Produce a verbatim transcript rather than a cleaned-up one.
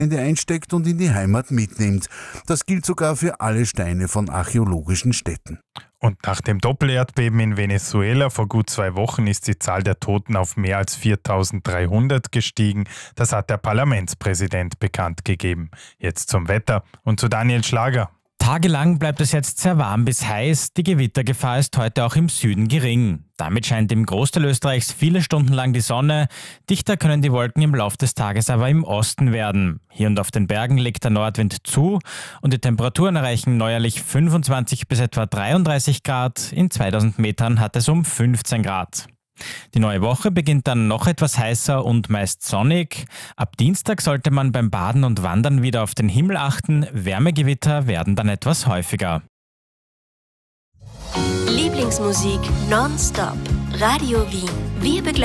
einsteckt und in die Heimat mitnimmt. Das gilt sogar für alle Steine von archäologischen Stätten. Und nach dem Doppelerdbeben in Venezuela vor gut zwei Wochen ist die Zahl der Toten auf mehr als viertausenddreihundert gestiegen. Das hat der Parlamentspräsident bekannt gegeben. Jetzt zum Wetter und zu Daniel Schlager. Tagelang bleibt es jetzt sehr warm bis heiß. Die Gewittergefahr ist heute auch im Süden gering. Damit scheint im Großteil Österreichs viele Stunden lang die Sonne. Dichter können die Wolken im Laufe des Tages aber im Osten werden. Hier und auf den Bergen legt der Nordwind zu und die Temperaturen erreichen neuerlich fünfundzwanzig bis etwa dreiunddreißig Grad. In zweitausend Metern hat es um fünfzehn Grad. Die neue Woche beginnt dann noch etwas heißer und meist sonnig. Ab Dienstag sollte man beim Baden und Wandern wieder auf den Himmel achten. Wärmegewitter werden dann etwas häufiger. Lieblingsmusik nonstop. Radio Wien. Wir begleiten